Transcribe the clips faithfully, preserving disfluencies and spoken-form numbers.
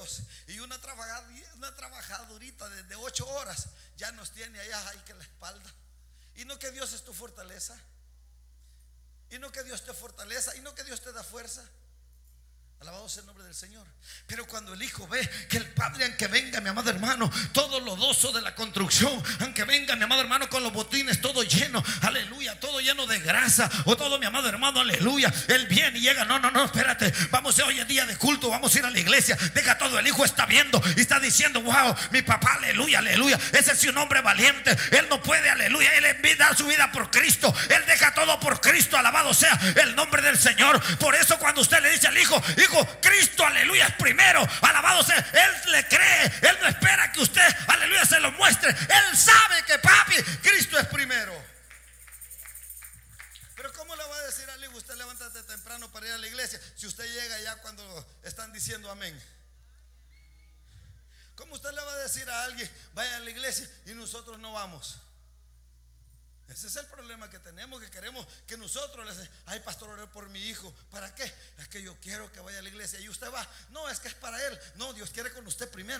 Dios. Y una, trabajad, una trabajadurita de, de ocho horas ya nos tiene allá ahí que la espalda. Y no que Dios es tu fortaleza. Y no que Dios te fortaleza. Y no que Dios te da fuerza. Alabado sea el nombre del Señor. Pero cuando el hijo ve que el padre, aunque venga, mi amado hermano, todo lodoso de la construcción, aunque venga, mi amado hermano, con los botines todo lleno, aleluya, todo lleno de grasa, o todo, mi amado hermano, aleluya, él viene y llega, no, no, no, espérate, vamos, hoy es día de culto, vamos a ir a la iglesia. Deja todo, el hijo está viendo y está diciendo, wow, mi papá, aleluya, aleluya, ese es un hombre valiente, él no puede, aleluya, él da su vida por Cristo, él deja todo por Cristo, alabado sea el nombre del Señor. Por eso cuando usted le dice al hijo, hijo, Cristo, aleluya, es primero, alabado sea, él le cree, él no espera que usted, aleluya, se lo muestre, él sabe que papi, Cristo es primero. Pero ¿cómo le va a decir al hijo, usted levántate temprano para ir a la iglesia, si usted llega ya cuando están diciendo amén? ¿Cómo usted le va a decir a alguien, vaya a la iglesia y nosotros no vamos? Ese es el problema que tenemos, que queremos que nosotros les decimos, ay pastor, oré por mi hijo. ¿Para qué? Es que yo quiero que vaya a la iglesia. Y usted va, no, es que es para él. No, Dios quiere con usted primero.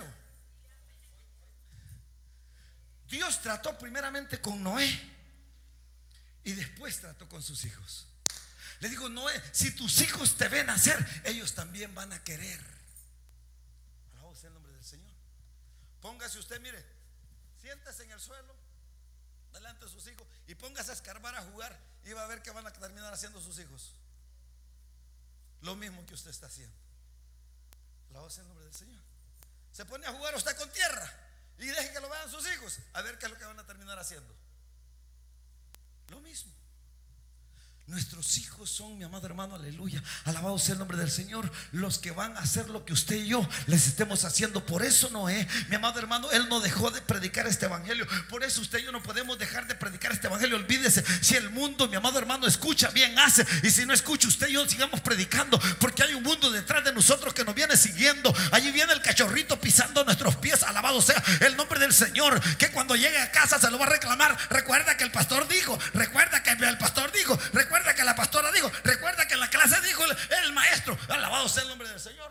Dios trató primeramente con Noé y después trató con sus hijos. Le digo, Noé, si tus hijos te ven hacer, ellos también van a querer. Alabado sea el nombre del Señor. Póngase usted, mire, siéntese en el suelo delante de sus hijos y póngase a escarbar, a jugar, y va a ver que van a terminar haciendo sus hijos lo mismo que usted está haciendo. Alabado sea el nombre del Señor. Se pone a jugar usted con tierra y deje que lo vean sus hijos, a ver qué es lo que van a terminar haciendo. Lo mismo. Nuestros hijos son, mi amado hermano, aleluya, alabado sea el nombre del Señor, los que van a hacer lo que usted y yo les estemos haciendo. Por eso Noé, mi amado hermano, él no dejó de predicar este evangelio. Por eso usted y yo no podemos dejar de predicar este evangelio. Olvídese, si el mundo, mi amado hermano, escucha, bien hace. Y si no escucha, usted y yo sigamos predicando, porque hay un mundo detrás de nosotros que nos viene siguiendo. Allí viene el cachorrito pisando nuestros pies, alabado sea el nombre del Señor, que cuando llegue a casa se lo va a reclamar. Recuerda que el pastor dijo, recuerda que el pastor dijo, recuerda Recuerda que la pastora dijo, recuerda que en la clase dijo el, el maestro, alabado sea el nombre del Señor.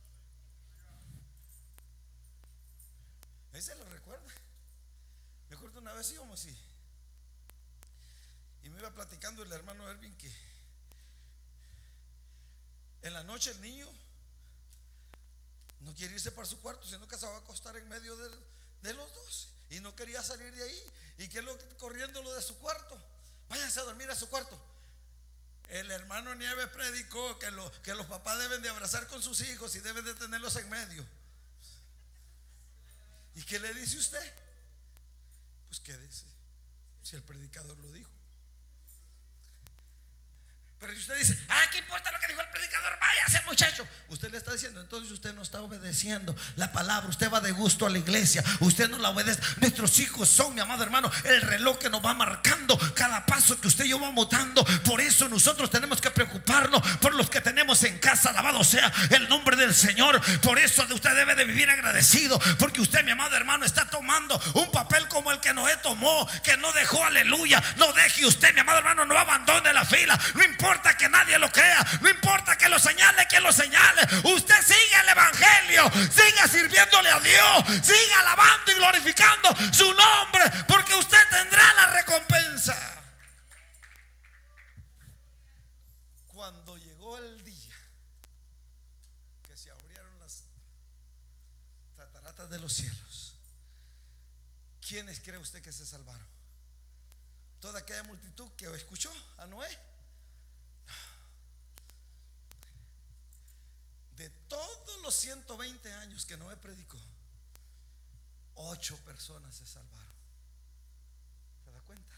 Ahí se lo recuerda. Me acuerdo una vez íbamos y, y me iba platicando el hermano Ervin que en la noche el niño no quiere irse para su cuarto, sino que se va a acostar en medio de, de los dos, y no quería salir de ahí. Y que lo corriendo lo de su cuarto, váyanse a dormir a su cuarto. El hermano Nieves predicó que, lo, que los papás deben de abrazar con sus hijos y deben de tenerlos en medio. ¿Y qué le dice usted? Pues quédese, si el predicador lo dijo. Pero si usted dice, ah, ¿qué importa lo que dijo el predicador? Váyase, muchacho. Usted le está diciendo, entonces usted no está obedeciendo la palabra. Usted va de gusto a la iglesia, usted no la obedece. Nuestros hijos son, mi amado hermano, el reloj que nos va marcando cada paso que usted y yo vamos dando. Por eso nosotros tenemos que preocuparnos por los que tenemos en casa. Alabado sea el nombre del Señor. Por eso usted debe de vivir agradecido, porque usted, mi amado hermano, está tomando un papel como el que Noé tomó, que no dejó, aleluya. No deje usted, mi amado hermano, no abandone la fila. No importa No importa que nadie lo crea, no importa que lo señale, que lo señale. Usted siga el evangelio, siga sirviéndole a Dios, siga alabando y glorificando su nombre, porque usted tendrá la recompensa. Cuando llegó el día que se abrieron las cataratas de los cielos, ¿quiénes cree usted que se salvaron? Toda aquella multitud que escuchó a Noé. De todos los ciento veinte años que Noé predicó, ocho personas se salvaron. ¿Se da cuenta?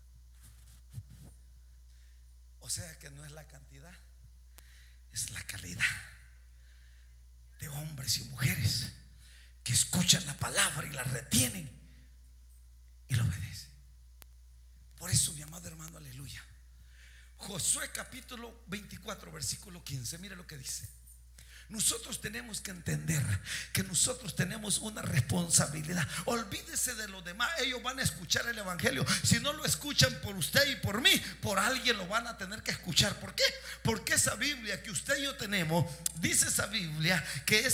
O sea que no es la cantidad, es la calidad de hombres y mujeres que escuchan la palabra y la retienen y la obedecen. Por eso, mi amado hermano, aleluya, Josué capítulo veinticuatro versículo quince, mire lo que dice. Nosotros tenemos que entender que nosotros tenemos una responsabilidad. Olvídese de los demás, ellos van a escuchar el evangelio. Si no lo escuchan por usted y por mí, por alguien lo van a tener que escuchar. ¿Por qué? Porque esa Biblia que usted y yo tenemos, dice esa Biblia que es